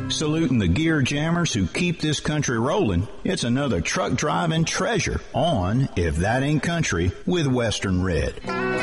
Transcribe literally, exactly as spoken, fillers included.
Saluting the gear jammers who keep this country rolling, it's another truck driving treasure on If That Ain't Country with Western Red.